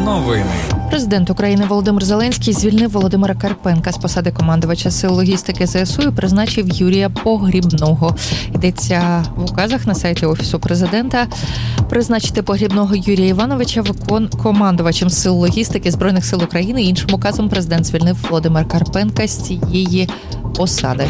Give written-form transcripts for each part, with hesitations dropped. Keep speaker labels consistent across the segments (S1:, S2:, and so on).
S1: Новини.
S2: Президент України Володимир Зеленський звільнив Володимира Карпенка з посади командувача сил логістики ЗСУ і призначив Юрія Погрібного. Йдеться в указах на сайті Офісу Президента. Призначити Погрібного Юрія Івановича командувачем сил логістики Збройних сил України. Іншим указом президент звільнив Володимира Карпенка з цієї посади.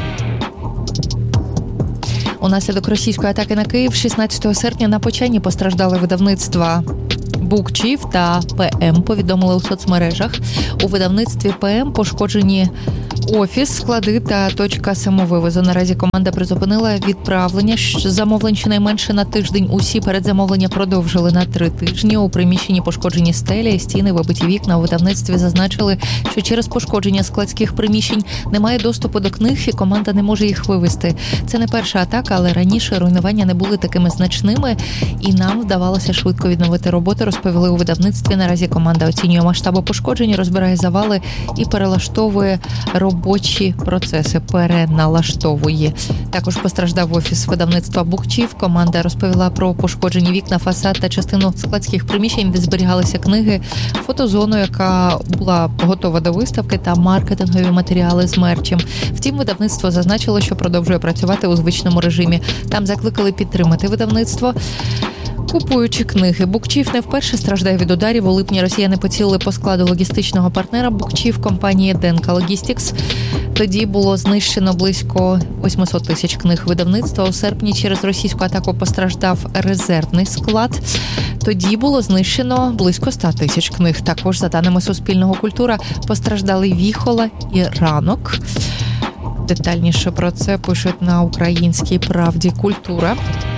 S2: Унаслідок російської атаки на Київ 16 серпня на Почайні постраждали видавництва Букчіф та ПМ, повідомили у соцмережах. У видавництві ПМ пошкоджені офіс, склади та точка самовивозу. Наразі команда призупинила відправлення замовлень щонайменше на тиждень. Усі передзамовлення продовжили на 3 тижні. У приміщенні пошкоджені стелі, стіни, вибиті вікна. У видавництві зазначили, що через пошкодження складських приміщень немає доступу до книг і команда не може їх вивезти. Це не перша атака, але раніше руйнування не були такими значними і нам вдавалося швидко відновити роботу, розповіли у видавництві. Наразі команда оцінює масштаби пошкоджень, розбирає завали і перелаштовує робочі процеси, переналаштовує. Також постраждав офіс видавництва Букчіф. Команда розповіла про пошкоджені вікна, фасад та частину складських приміщень, де зберігалися книги, фотозону, яка була готова до виставки, та маркетингові матеріали з мерчем. Втім, видавництво зазначило, що продовжує працювати у звичному режимі. Там закликали підтримати видавництво, купуючи книги. Букчіф не вперше страждає від ударів. У липні росіяни поцілили по складу логістичного партнера Букчіф компанії Денка Логістікс. Тоді було знищено близько 800 тисяч книг видавництва. У серпні через російську атаку постраждав резервний склад. Тоді було знищено близько 100 тисяч книг. Також, за даними Суспільного культура, постраждали Віхола і Ранок. Детальніше про це пишуть на Українській правді культура.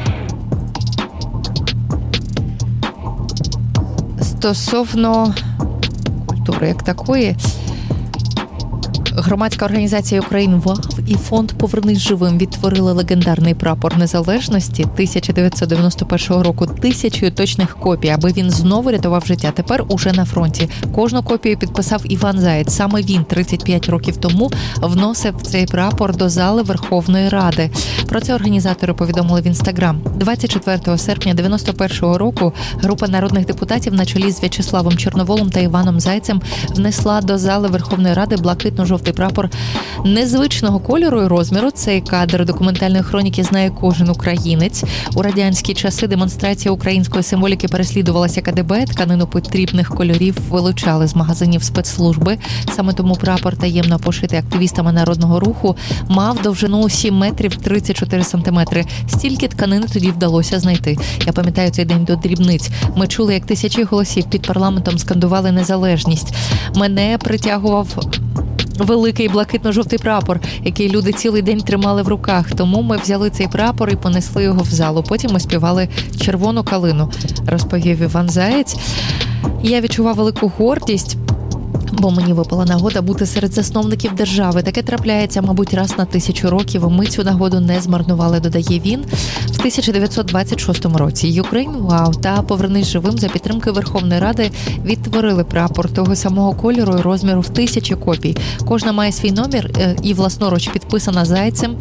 S2: Стосовно культури як такої, громадська організація «Україн-ВАВ» і фонд «Повернись живим» відтворили легендарний прапор незалежності 1991 року 1000 точних копій, аби він знову рятував життя. Тепер уже на фронті. Кожну копію підписав Іван Заєць. Саме він 35 років тому вносив цей прапор до зали Верховної Ради. Про це організатори повідомили в Інстаграм. 24 серпня 91 року група народних депутатів на чолі з В'ячеславом Чорноволом та Іваном Зайцем внесла до зали Верховної Ради блакитно-жовтий прапор незвичного кольору і розміру. Цей кадр документальної хроніки знає кожен українець. У радянські часи демонстрація української символіки переслідувалася КДБ. Тканину потрібних кольорів вилучали з магазинів спецслужби. Саме тому прапор, таємно пошитий активістами народного руху, мав довжину 7 метрів 34 сантиметри. Стільки тканини тоді вдалося знайти. Я пам'ятаю цей день до дрібниць. Ми чули, як тисячі голосів під парламентом скандували незалежність. Мене притягував великий блакитно-жовтий прапор, який люди цілий день тримали в руках. Тому ми взяли цей прапор і понесли його в залу. Потім ми співали «Червону калину», розповів Іван Заєць. Я відчував велику гордість, бо мені випала нагода бути серед засновників держави. Таке трапляється, мабуть, раз на 1000 років. Ми цю нагоду не змарнували, додає він. В 1926 році «Україн-ВАВ» та «Повернись живим» за підтримки Верховної Ради відтворили прапор того самого кольору і розміру в 1000 копій. Кожна має свій номер і власноруч підписана Зайцем.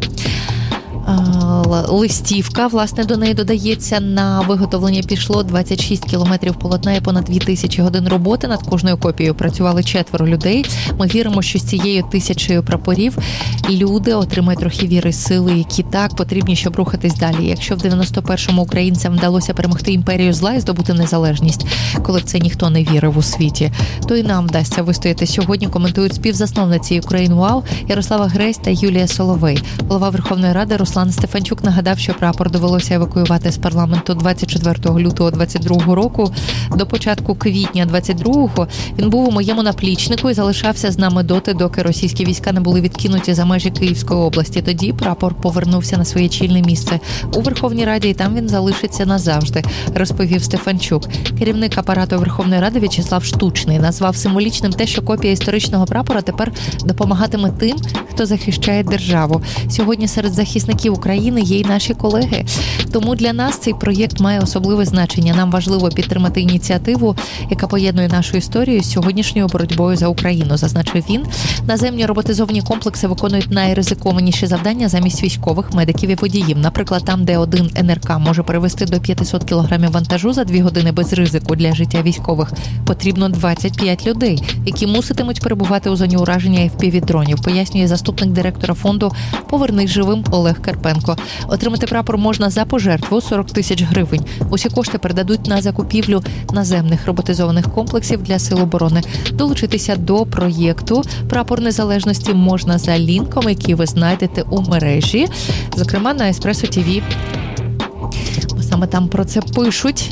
S2: Листівка, власне, до неї додається. На виготовлення пішло 26 кілометрів полотна і понад 2000 годин роботи. Над кожною копією працювали 4 людей. Ми віримо, що з цією 1000 прапорів люди отримають трохи віри, сили, які так потрібні, щоб рухатись далі. Якщо в 91-му українцям вдалося перемогти імперію зла і здобути незалежність, коли в це ніхто не вірив у світі, то і нам вдасться вистояти сьогодні, коментують співзасновниці «Україн-ВАВ» Ярослава Гресь та Юлія Соловей. Голова Верховної Ради Руслан Стефанчук нагадав, що прапор довелося евакуювати з парламенту 24 лютого 22 року. До початку квітня 22-го він був у моєму наплічнику і залишався з нами доки російські війська не були відкинуті за межі Київської області. Тоді прапор повернувся на своє чільне місце у Верховній Раді, і там він залишиться назавжди, розповів Стефанчук. Керівник апарату Верховної Ради В'ячеслав Штучний назвав символічним те, що копія історичного прапора тепер допомагатиме тим, хто захищає державу. Сьогодні серед захисників містів України є й наші колеги. Тому для нас цей проєкт має особливе значення. Нам важливо підтримати ініціативу, яка поєднує нашу історію з сьогоднішньою боротьбою за Україну, зазначив він. Наземні роботизовані комплекси виконують найризикованіші завдання замість військових, медиків і водіїв. Наприклад, там, де один НРК може перевести до 500 кілограмів вантажу за 2 години без ризику для життя військових, потрібно 25 людей, які муситимуть перебувати у зоні ураження FPV-дронів, пояснює заступник директора фонду «Повернись живим» Олег Карпенко. Отримати прапор можна за пожертву 40 тисяч гривень. Усі кошти передадуть на закупівлю наземних роботизованих комплексів для Сил оборони. Долучитися до проєкту «Прапор незалежності» можна за лінком, який ви знайдете у мережі, зокрема на Еспресо ТВ. Саме там про це пишуть.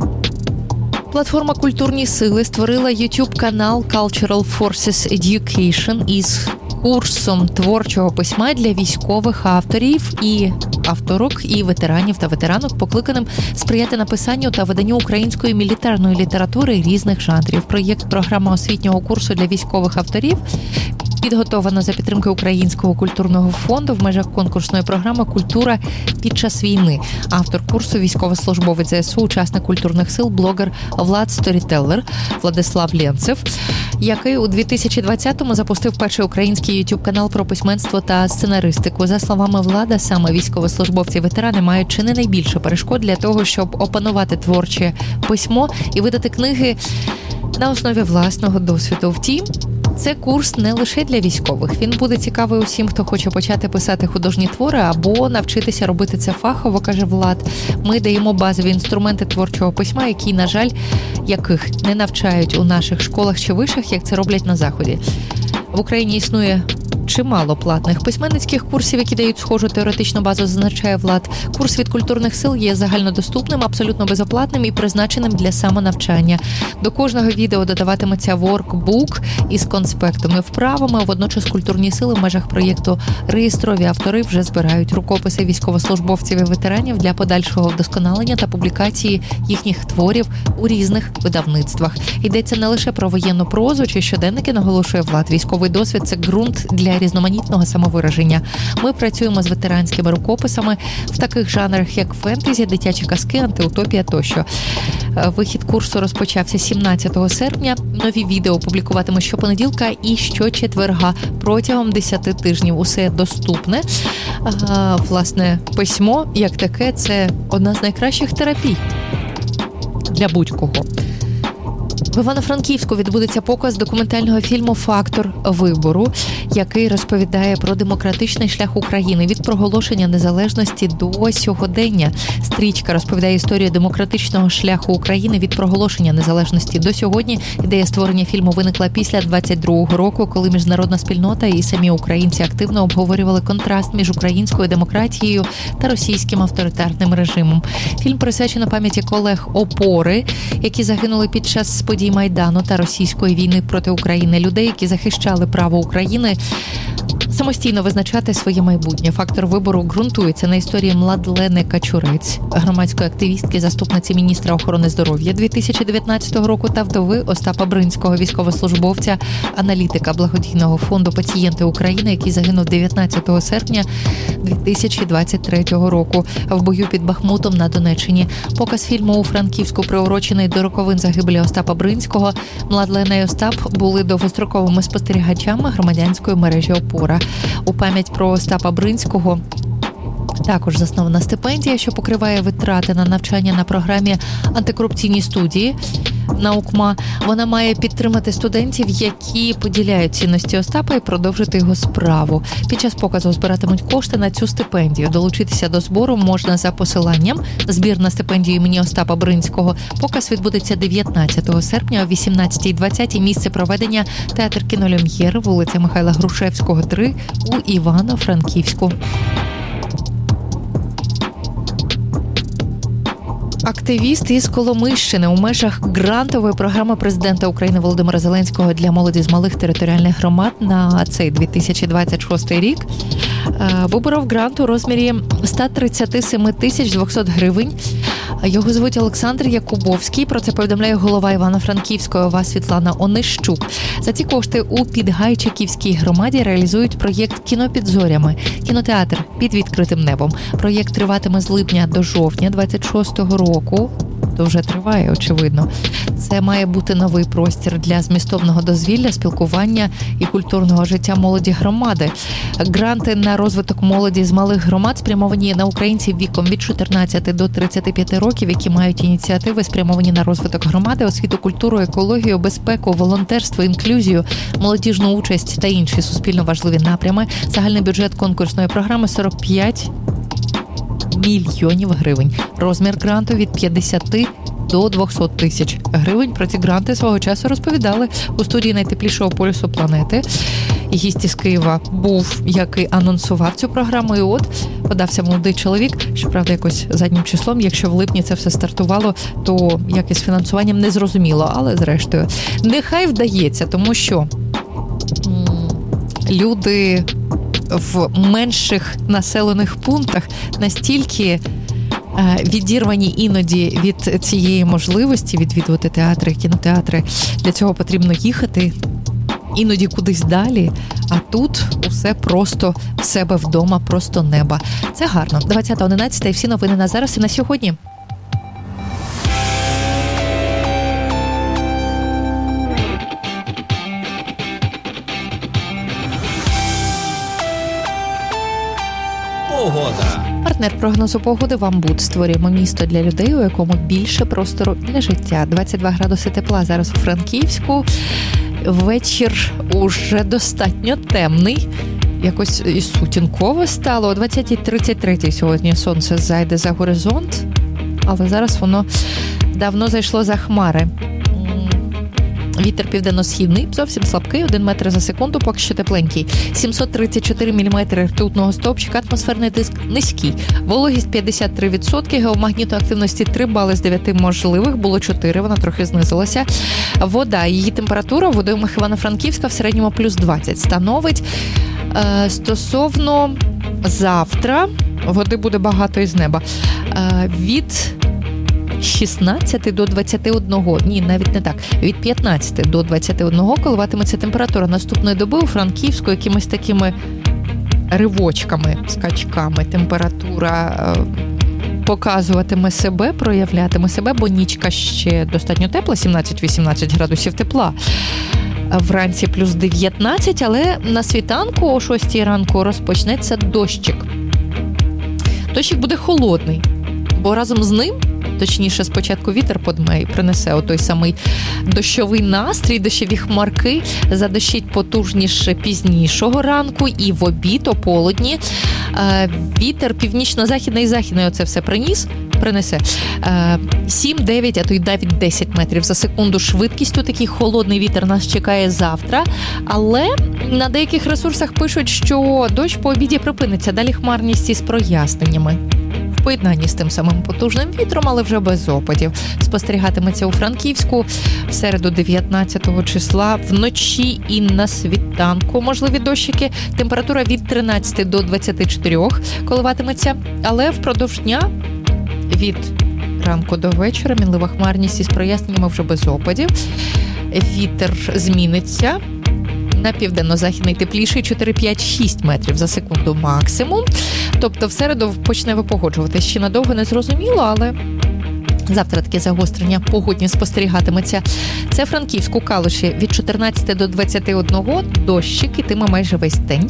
S2: Платформа «Культурні сили» створила YouTube-канал Cultural Forces Education із курсом творчого письма для військових авторів і авторок, і ветеранів та ветеранок, покликаним сприяти написанню та виданню української мілітарної літератури різних жанрів. Проєкт «Програма освітнього курсу для військових авторів» підготовано за підтримки Українського культурного фонду в межах конкурсної програми «Культура під час війни». Автор курсу – військовослужбовець ЗСУ, учасник культурних сил, блогер Влад Сторітеллер Владислав Ленцев, який у 2020-му запустив перший український YouTube-канал про письменство та сценаристику. За словами Влада, саме військовослужбовці-ветерани мають чи не найбільше перешкод для того, щоб опанувати творче письмо і видати книги на основі власного досвіду. Втім, це курс не лише для військових. Він буде цікавий усім, хто хоче почати писати художні твори або навчитися робити це фахово, каже Влад. Ми даємо базові інструменти творчого письма, які, на жаль, яких не навчають у наших школах чи вишах, як це роблять на Заході. В Україні існує чимало платних письменницьких курсів, які дають схожу теоретичну базу, зазначає Влад. Курс від культурних сил є загальнодоступним, абсолютно безоплатним і призначеним для самонавчання. До кожного відео додаватиметься воркбук із конспектами, вправами. Водночас культурні сили в межах проєкту «Реєстрові автори» вже збирають рукописи військовослужбовців і ветеранів для подальшого вдосконалення та публікації їхніх творів у різних видавництвах. Йдеться не лише про воєнну прозу чи щоденники, наголошує Влад. Військовий досвід – це ґрунт для різноманітного самовираження. Ми працюємо з ветеранськими рукописами в таких жанрах, як фентезі, дитячі казки, антиутопія тощо. Вихід курсу розпочався 17 серпня. Нові відео публікуватиме щопонеділка і щочетверга протягом 10 тижнів. Усе доступне. Власне, письмо, як таке, це одна з найкращих терапій для будь-кого. В Івано-Франківську відбудеться показ документального фільму «Фактор вибору», який розповідає про демократичний шлях України від проголошення незалежності до сьогодення. Стрічка розповідає історію демократичного шляху України від проголошення незалежності до сьогодні. Ідея створення фільму виникла після 22-го року, коли міжнародна спільнота і самі українці активно обговорювали контраст між українською демократією та російським авторитарним режимом. Фільм присвячено пам'яті колег «Опори», які загинули під час подій Майдану та російської війни проти України, людей, які захищали право України самостійно визначати своє майбутнє. Фактор вибору ґрунтується на історії Младлени Качурець, громадської активістки, заступниці міністра охорони здоров'я 2019 року та вдови Остапа Бринського, військовослужбовця, аналітика благодійного фонду «Пацієнти України», який загинув 19 серпня 2023 року в бою під Бахмутом на Донеччині. Показ фільму у Франківську приурочений до роковин загибелі Остапа Бринського. Младлена і Остап були довгостроковими спостерігачами громадянської мережі «Опора». У пам'ять про Остапа Бринського також заснована стипендія, що покриває витрати на навчання на програмі «Антикорупційні студії» «Наукма». Вона має підтримати студентів, які поділяють цінності Остапа, і продовжити його справу. Під час показу збиратимуть кошти на цю стипендію. Долучитися до збору можна за посиланням «Збір на стипендію імені Остапа Бринського». Показ відбудеться 19 серпня о 18:20. Місце проведення – театр «Кінолюм'єр», вулиця Михайла Грушевського, 3 у Івано-Франківську. Активіст із Коломийщини у межах грантової програми президента України Володимира Зеленського для молоді з малих територіальних громад на цей 2026 рік виборов грант у розмірі 137 200 гривень Його звуть Олександр Якубовський. Про це повідомляє голова Івано-Франківської ОВА Світлана Онищук. За ці кошти у Підгайчиківській громаді реалізують проєкт «Кіно під зорями» – кінотеатр під відкритим небом. Проєкт триватиме з липня до жовтня 26-го року. То вже триває, очевидно. Це має бути новий простір для змістовного дозвілля, спілкування і культурного життя молоді громади. Гранти на розвиток молоді з малих громад спрямовані на українців віком від 14 до 35 років, які мають ініціативи, спрямовані на розвиток громади, освіту, культуру, екологію, безпеку, волонтерство, інклюзію, молодіжну участь та інші суспільно важливі напрями. Загальний бюджет конкурсної програми – 45 мільйонів гривень. Розмір гранту від 50 до 200 тисяч гривень. Про ці гранти свого часу розповідали у студії найтеплішого полюсу планети. І гість із Києва був, який анонсував цю програму. І от подався молодий чоловік, щоправда, якось заднім числом. Якщо в липні це все стартувало, то як із фінансуванням не зрозуміло. Але зрештою, нехай вдається, тому що люди в менших населених пунктах настільки відірвані іноді від цієї можливості відвідувати театри, кінотеатри. Для цього потрібно їхати іноді кудись далі, а тут усе просто в себе вдома, просто неба. Це гарно. 20:11 і всі новини на зараз і на сьогодні.
S1: Погода.
S2: Партнер прогнозу погоди «Вамбуд». Створюємо місто для людей, у якому більше простору для життя. 22 градуси тепла зараз у Франківську. Вечір уже достатньо темний. Якось і сутінково стало. О 20:33 сьогодні сонце зайде за горизонт, але зараз воно давно зайшло за хмари. Вітер південно-східний, зовсім слабкий, 1 метр за секунду, поки що тепленький. 734 міліметри ртутного стовпчика, атмосферний тиск низький. Вологість 53%, геомагнітної активності 3 бали з 9 можливих, було 4, вона трохи знизилася. Вода, її температура в водоймах Івано-Франківська в середньому плюс 20 становить. Стосовно завтра, води буде багато із неба. Від 16 до 21, ні, навіть не так, від 15 до 21 коливатиметься температура. Наступної доби у Франківську якимись такими ривочками, скачками температура показуватиме себе, проявлятиме себе, бо нічка ще достатньо тепла, 17-18 градусів тепла. Вранці плюс 19, але на світанку о 6 ранку розпочнеться дощик. Дощик буде холодний, бо разом з ним, точніше, спочатку вітер подме і принесе отой самий дощовий настрій, дощові хмарки, задощить потужніше пізнішого ранку і в обід, о полудні. Вітер північно-західний і західний оце все принесе. 7-9, а то й навіть 10 метрів за секунду швидкістю. Такий холодний вітер нас чекає завтра. Але на деяких ресурсах пишуть, що дощ по обіді припиниться. Далі хмарність із проясненнями. В поєднанні з тим самим потужним вітром, але вже без опадів. Спостерігатиметься у Франківську в середу 19 числа, вночі і на світанку можливі дощики. Температура від 13 до 24 коливатиметься, але впродовж дня від ранку до вечора мінлива хмарність із проясненнями вже без опадів. Вітер зміниться. На південно-західний тепліший 4-5-6 метрів за секунду максимум. Тобто в середу почне випогоджуватися. Ще надовго не зрозуміло, але завтра таке загострення погодні спостерігатиметься. Це Франківську, Калуші від 14 до 21, дощик ітиме майже весь день.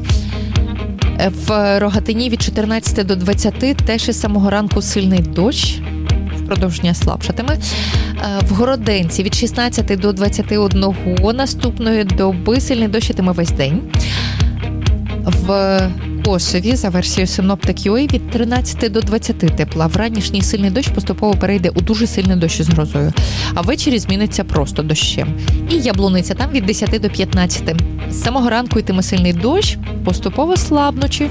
S2: В Рогатині від 14 до 20 теж із самого ранку сильний дощ. Впродовж дня слабшатиме. В Городенці від 16 до 21 наступної доби сильний дощ ітиме весь день. В Косові, за версією Синоптик.UA, від 13 до 20 тепла. Вранішній сильний дощ поступово перейде у дуже сильний дощ із грозою. А ввечері зміниться просто дощем. І Яблуниця там від 10 до 15. З самого ранку йтиме сильний дощ, поступово слабнучи.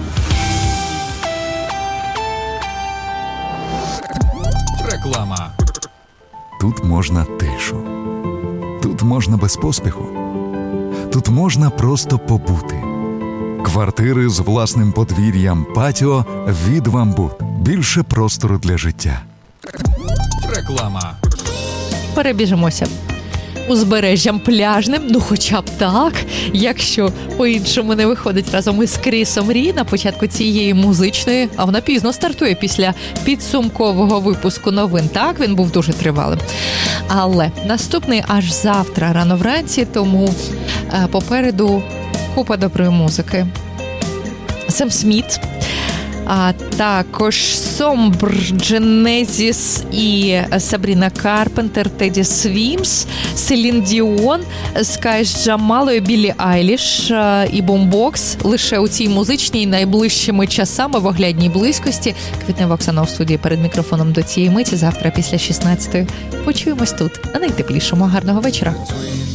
S1: Реклама.
S3: Тут можна тишу. Тут можна без поспіху. Тут можна просто побути. Квартири з власним подвір'ям, патіо від «Вамбуд». Більше простору для життя.
S1: Реклама.
S2: Перебіжимося узбережжям пляжним, ну хоча б так, якщо по-іншому не виходить, разом із Крісом Рі на початку цієї музичної, а вона пізно стартує після підсумкового випуску новин. Так, він був дуже тривалим. Але наступний аж завтра рано вранці, тому попереду купа доброї музики. Сем Сміт, а також Сомбр, Дженезіс і Сабріна Карпентер, Теді Свімс, Селін Діон, Скай з Джамалою, Біллі Айліш і Бумбокс лише у цій музичній найближчими часами в оглядній близькості. Квітнева Оксана у студії перед мікрофоном до цієї миті. Завтра після 16-ї почуємось тут, на найтеплішому. Гарного вечора.